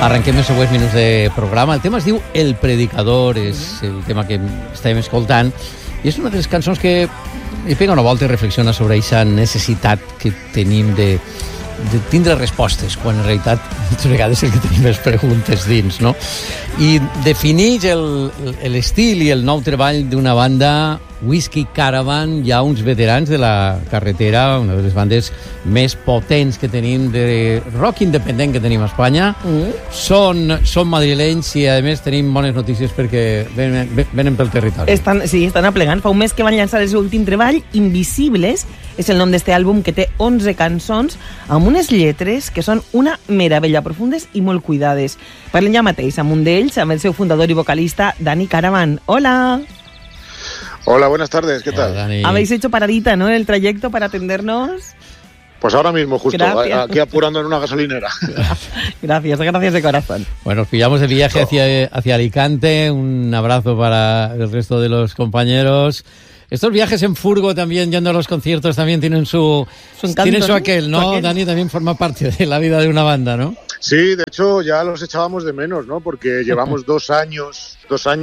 Arrenquem els següents minuts de programa. El tema es diu El Predicador, és el tema que estàvem escoltant, i és una de les cançons que li pega una volta i reflexiona sobre aquesta necessitat que tenim de tindre respostes, quan en realitat moltes vegades el que tenim és preguntes dins, no? I defineix l'estil i el nou treball d'una banda, Whiskey Caravan, ja uns veterans de la carretera, una de les bandes més potents que tenim de rock independent que tenim a Espanya. Són madrilenys i, a més, tenim bones notícies perquè venen pel territori. Estan aplegant. Fa un mes que van llançar el seu últim treball, Invisibles, és el nom d'este àlbum, que té 11 cançons amb unes lletres que són una meravella, profundes i molt cuidades. Parlem ja mateix amb un d'ells, amb el seu fundador i vocalista, Dani Caravan. Hola! Hola, buenas tardes, ¿qué tal? Dani. Habéis hecho paradita, ¿no?, en el trayecto para atendernos. Pues ahora mismo, justo, Gracias. aquí apurando en una gasolinera. Gracias de corazón. Bueno, nos pillamos de viaje hacia Alicante. Un abrazo para el resto de los compañeros. Estos viajes en furgo también, yendo a los conciertos, también tienen su encanto, tienen su ¿no? aquel, ¿no? Su aquel. Dani, también forma parte de la vida de una banda, ¿no? Sí, de hecho ya los echábamos de menos, ¿no? Porque llevamos 2 años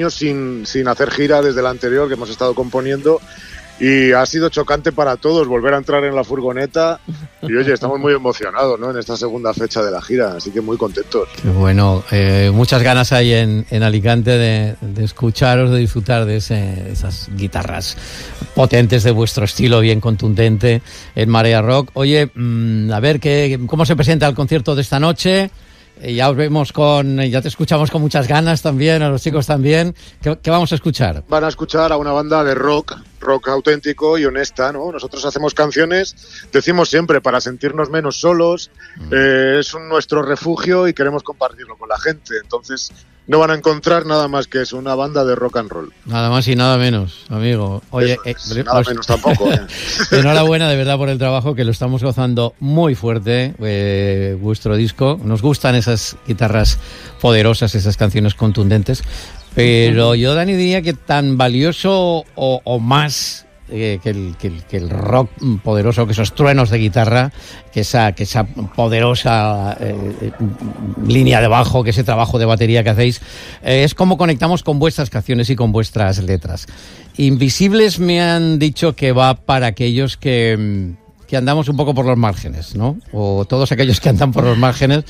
sin hacer gira desde la anterior que hemos estado componiendo. Y ha sido chocante para todos volver a entrar en la furgoneta. Y oye, estamos muy emocionados, ¿no?, en esta segunda fecha de la gira, así que muy contentos. Qué bueno, muchas ganas hay en Alicante de escucharos, de disfrutar de esas guitarras potentes de vuestro estilo, bien contundente, en Marea Rock. Oye, a ver, ¿cómo se presenta el concierto de esta noche? Ya os vemos ya te escuchamos con muchas ganas también, a los chicos también. ¿Qué vamos a escuchar? Van a escuchar a una banda de rock auténtico y honesta, ¿no? Nosotros hacemos canciones, decimos siempre, para sentirnos menos solos, es nuestro refugio y queremos compartirlo con la gente. Entonces no van a encontrar nada más que es una banda de rock and roll. Nada más y nada menos, amigo. Oye, nada menos tampoco. Enhorabuena de verdad por el trabajo, que lo estamos gozando muy fuerte, vuestro disco. Nos gustan esas guitarras poderosas, esas canciones contundentes. Pero yo, Dani, diría que tan valioso o más que el rock poderoso, que esos truenos de guitarra, que esa poderosa línea de bajo, que ese trabajo de batería que hacéis, es como conectamos con vuestras canciones y con vuestras letras. Invisibles me han dicho que va para aquellos que andamos un poco por los márgenes, ¿no? O todos aquellos que andan por los márgenes,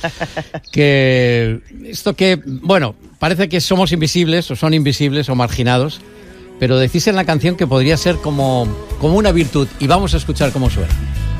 que esto que, bueno, parece que somos invisibles, o son invisibles, o marginados, pero decís en la canción que podría ser como una virtud, y vamos a escuchar cómo suena.